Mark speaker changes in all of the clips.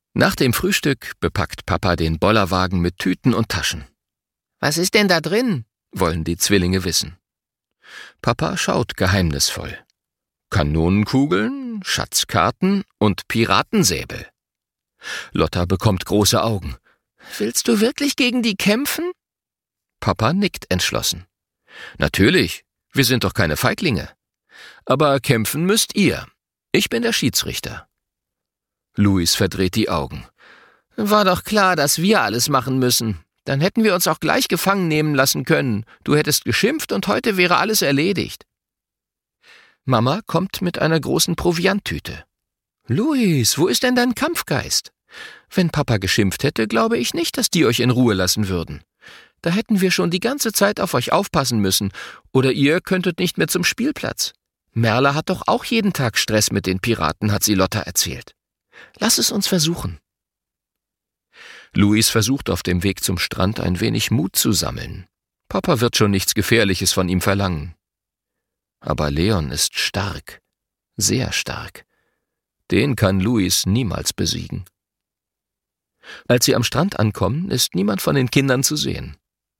Speaker 1: Nach dem Frühstück bepackt Papa den Bollerwagen mit Tüten und Taschen. »Was ist denn da drin?« wollen die Zwillinge wissen. Papa schaut geheimnisvoll. Kanonenkugeln, Schatzkarten und Piratensäbel. Lotta bekommt große Augen. »Willst du wirklich gegen die kämpfen?« Papa nickt entschlossen. »Natürlich, wir sind doch keine Feiglinge. Aber kämpfen müsst ihr. Ich bin der Schiedsrichter.« Luis verdreht die Augen. »War doch klar, dass wir alles machen müssen. Dann hätten wir uns auch gleich gefangen nehmen lassen können. Du hättest geschimpft und heute wäre alles erledigt.« Mama kommt mit einer großen Provianttüte. »Luis, wo ist denn dein Kampfgeist? Wenn Papa geschimpft hätte, glaube ich nicht, dass die euch in Ruhe lassen würden. Da hätten wir schon die ganze Zeit auf euch aufpassen müssen, oder ihr könntet nicht mehr zum Spielplatz. Merle hat doch auch jeden Tag Stress mit den Piraten, hat sie Lotta erzählt. Lass es uns versuchen.« Luis versucht auf dem Weg zum Strand ein wenig Mut zu sammeln. Papa wird schon nichts Gefährliches von ihm verlangen. Aber Leon ist stark, sehr stark. Den kann Luis niemals besiegen. Als sie am Strand ankommen, ist niemand von den Kindern zu sehen.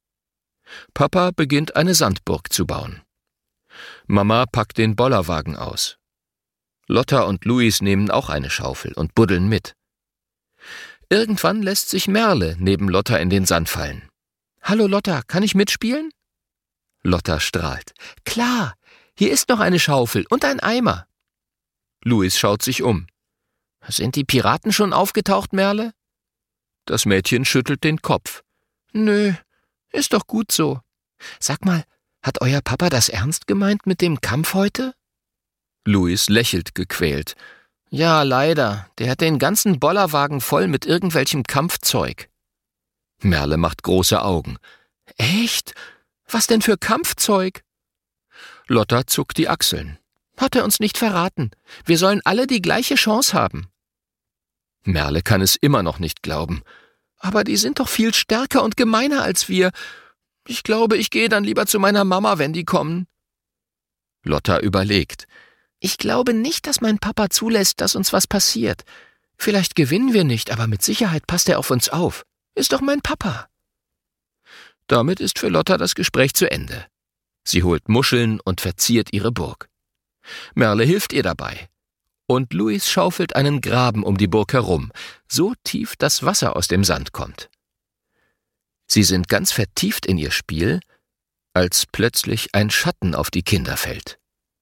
Speaker 1: Papa beginnt eine Sandburg zu bauen. Mama packt den Bollerwagen aus. Lotta und Luis nehmen auch eine Schaufel und buddeln mit. Irgendwann lässt sich Merle neben Lotta in den Sand fallen. »Hallo Lotta, kann ich mitspielen?« Lotta strahlt. »Klar, hier ist noch eine Schaufel und ein Eimer.« Luis schaut sich um. »Sind die Piraten schon aufgetaucht, Merle?« Das Mädchen schüttelt den Kopf. »Nö, ist doch gut so. Sag mal, hat euer Papa das ernst gemeint mit dem Kampf heute?« Luis lächelt gequält. »Ja, leider. Der hat den ganzen Bollerwagen voll mit irgendwelchem Kampfzeug.« Merle macht große Augen. »Echt? Was denn für Kampfzeug?« Lotta zuckt die Achseln. »Hat er uns nicht verraten. Wir sollen alle die gleiche Chance haben.« Merle kann es immer noch nicht glauben. »Aber die sind doch viel stärker und gemeiner als wir. Ich glaube, ich gehe dann lieber zu meiner Mama, wenn die kommen.« Lotta überlegt. »Ich glaube nicht, dass mein Papa zulässt, dass uns was passiert. Vielleicht gewinnen wir nicht, aber mit Sicherheit passt er auf uns auf. Ist doch mein Papa.« Damit ist für Lotta das Gespräch zu Ende. Sie holt Muscheln und verziert ihre Burg. Merle hilft ihr dabei. Und Luis schaufelt einen Graben um die Burg herum, so tief, dass Wasser aus dem Sand kommt. Sie sind ganz vertieft in ihr Spiel, als plötzlich ein Schatten auf die Kinder fällt.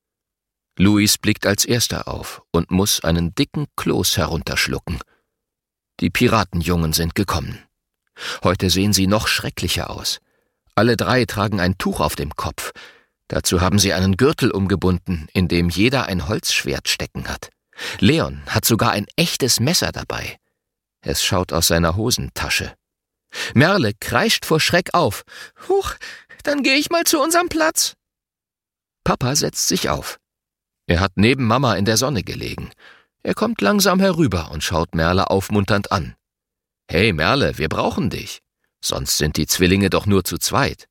Speaker 1: Luis blickt als erster auf und muss einen dicken Kloß herunterschlucken. Die Piratenjungen sind gekommen. Heute sehen sie noch schrecklicher aus. Alle drei tragen ein Tuch auf dem Kopf. Dazu haben sie einen Gürtel umgebunden, in dem jeder ein Holzschwert stecken hat. Leon hat sogar ein echtes Messer dabei. Es schaut aus seiner Hosentasche. Merle kreischt vor Schreck auf. »Huch, dann gehe ich mal zu unserem Platz.« Papa setzt sich auf. Er hat neben Mama in der Sonne gelegen. Er kommt langsam herüber und schaut Merle aufmunternd an. »Hey Merle, wir brauchen dich. Sonst sind die Zwillinge doch nur zu zweit.«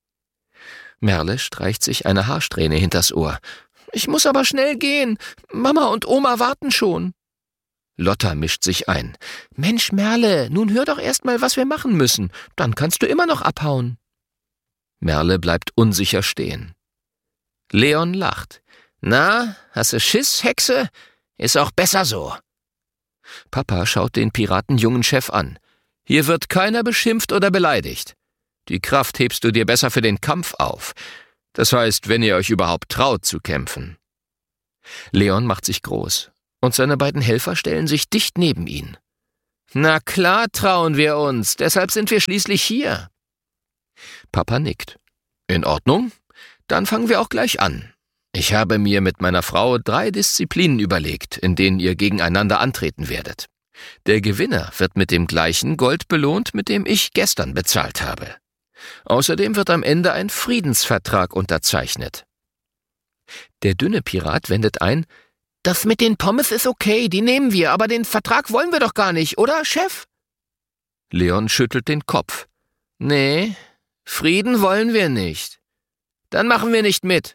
Speaker 1: Merle streicht sich eine Haarsträhne hinters Ohr. »Ich muss aber schnell gehen. Mama und Oma warten schon.« Lotta mischt sich ein. »Mensch, Merle, nun hör doch erst mal, was wir machen müssen. Dann kannst du immer noch abhauen.« Merle bleibt unsicher stehen. Leon lacht. »Na, hast du Schiss, Hexe? Ist auch besser so.« Papa schaut den piratenjungen Chef an. »Hier wird keiner beschimpft oder beleidigt. Die Kraft hebst du dir besser für den Kampf auf. Das heißt, wenn ihr euch überhaupt traut zu kämpfen.« Leon macht sich groß und seine beiden Helfer stellen sich dicht neben ihn. »Na klar trauen wir uns, deshalb sind wir schließlich hier.« Papa nickt. »In Ordnung, dann fangen wir auch gleich an. Ich habe mir mit meiner Frau 3 Disziplinen überlegt, in denen ihr gegeneinander antreten werdet. Der Gewinner wird mit dem gleichen Gold belohnt, mit dem ich gestern bezahlt habe. Außerdem wird am Ende ein Friedensvertrag unterzeichnet.« Der dünne Pirat wendet ein. »Das mit den Pommes ist okay, die nehmen wir, aber den Vertrag wollen wir doch gar nicht, oder, Chef?« Leon schüttelt den Kopf. »Nee, Frieden wollen wir nicht. Dann machen wir nicht mit.«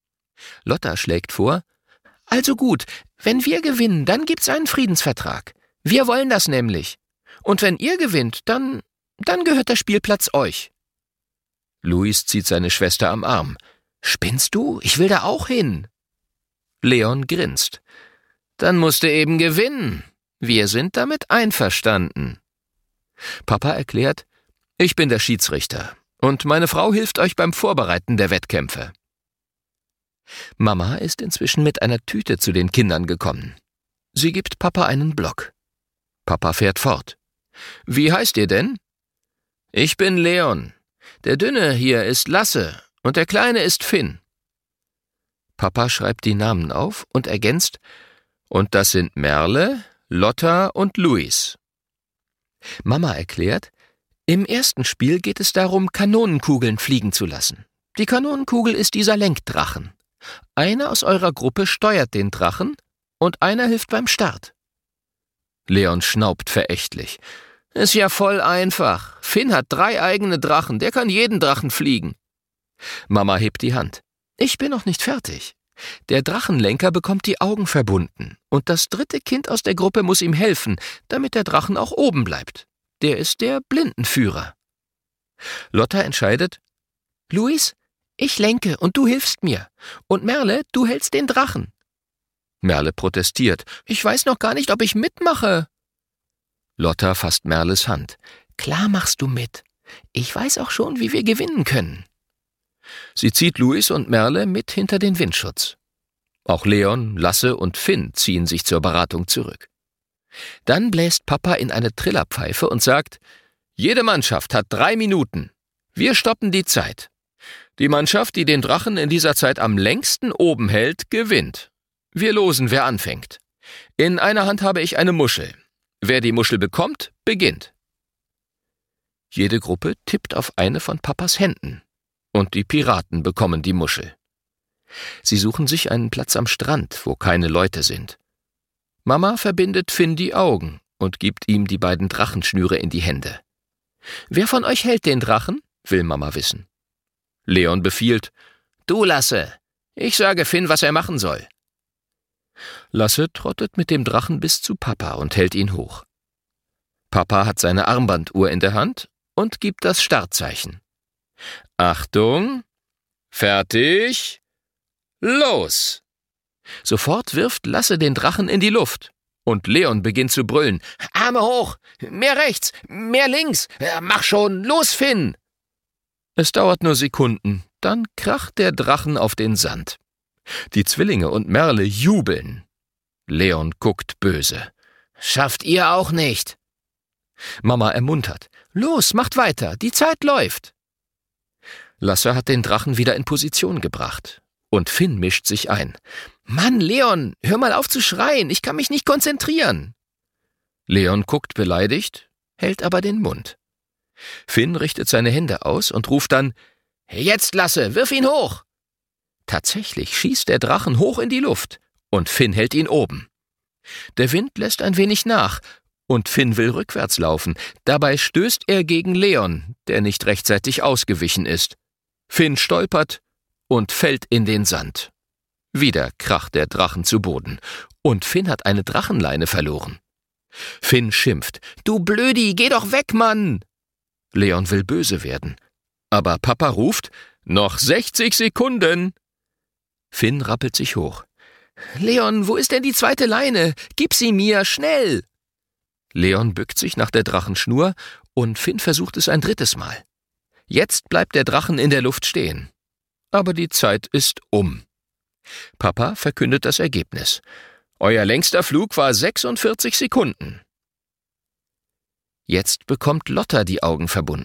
Speaker 1: Lotta schlägt vor. »Also gut, wenn wir gewinnen, dann gibt's einen Friedensvertrag. Wir wollen das nämlich. Und wenn ihr gewinnt, dann gehört der Spielplatz euch. Louis zieht seine Schwester am Arm. Spinnst du? Ich will da auch hin. Leon grinst. Dann musst du eben gewinnen. Wir sind damit einverstanden. Papa erklärt, ich bin der Schiedsrichter und meine Frau hilft euch beim Vorbereiten der Wettkämpfe. Mama ist inzwischen mit einer Tüte zu den Kindern gekommen. Sie gibt Papa einen Block. Papa fährt fort. Wie heißt ihr denn? Ich bin Leon. Der Dünne hier ist Lasse und der Kleine ist Finn. Papa schreibt die Namen auf und ergänzt, und das sind Merle, Lotta und Louis. Mama erklärt, im ersten Spiel geht es darum, Kanonenkugeln fliegen zu lassen. Die Kanonenkugel ist dieser Lenkdrachen. Einer aus eurer Gruppe steuert den Drachen und einer hilft beim Start. Leon schnaubt verächtlich. Ist ja voll einfach. Finn hat 3 eigene Drachen, der kann jeden Drachen fliegen. Mama hebt die Hand. Ich bin noch nicht fertig. Der Drachenlenker bekommt die Augen verbunden und das 3. Kind aus der Gruppe muss ihm helfen, damit der Drachen auch oben bleibt. Der ist der Blindenführer. Lotta entscheidet, Louis, ich lenke und du hilfst mir. Und Merle, du hältst den Drachen. Merle protestiert. Ich weiß noch gar nicht, ob ich mitmache. Lotta fasst Merles Hand. Klar machst du mit. Ich weiß auch schon, wie wir gewinnen können. Sie zieht Louis und Merle mit hinter den Windschutz. Auch Leon, Lasse und Finn ziehen sich zur Beratung zurück. Dann bläst Papa in eine Trillerpfeife und sagt, jede Mannschaft hat 3 Minuten. Wir stoppen die Zeit. Die Mannschaft, die den Drachen in dieser Zeit am längsten oben hält, gewinnt. Wir losen, wer anfängt. In einer Hand habe ich eine Muschel. Wer die Muschel bekommt, beginnt. Jede Gruppe tippt auf eine von Papas Händen. Und die Piraten bekommen die Muschel. Sie suchen sich einen Platz am Strand, wo keine Leute sind. Mama verbindet Finn die Augen und gibt ihm die 2 Drachenschnüre in die Hände. Wer von euch hält den Drachen? Will Mama wissen. Leon befiehlt, du Lasse, ich sage Finn, was er machen soll. Lasse trottet mit dem Drachen bis zu Papa und hält ihn hoch. Papa hat seine Armbanduhr in der Hand und gibt das Startzeichen. Achtung, fertig, los! Sofort wirft Lasse den Drachen in die Luft und Leon beginnt zu brüllen. Arme hoch, mehr rechts, mehr links, mach schon, los Finn! Es dauert nur Sekunden, dann kracht der Drachen auf den Sand. Die Zwillinge und Merle jubeln. Leon guckt böse. Schafft ihr auch nicht? Mama ermuntert. Los, macht weiter, die Zeit läuft. Lasse hat den Drachen wieder in Position gebracht. Und Finn mischt sich ein. Mann, Leon, hör mal auf zu schreien, ich kann mich nicht konzentrieren. Leon guckt beleidigt, hält aber den Mund. Finn richtet seine Hände aus und ruft dann, jetzt Lasse, wirf ihn hoch! Tatsächlich schießt der Drachen hoch in die Luft und Finn hält ihn oben. Der Wind lässt ein wenig nach und Finn will rückwärts laufen. Dabei stößt er gegen Leon, der nicht rechtzeitig ausgewichen ist. Finn stolpert und fällt in den Sand. Wieder kracht der Drachen zu Boden und Finn hat eine Drachenleine verloren. Finn schimpft, du Blödi, geh doch weg, Mann! Leon will böse werden, aber Papa ruft, noch 60 Sekunden! Finn rappelt sich hoch. Leon, wo ist denn die 2. Leine? Gib sie mir, schnell! Leon bückt sich nach der Drachenschnur und Finn versucht es ein 3. Mal. Jetzt bleibt der Drachen in der Luft stehen. Aber die Zeit ist um. Papa verkündet das Ergebnis. Euer längster Flug war 46 Sekunden. Jetzt bekommt Lotta die Augen verbunden.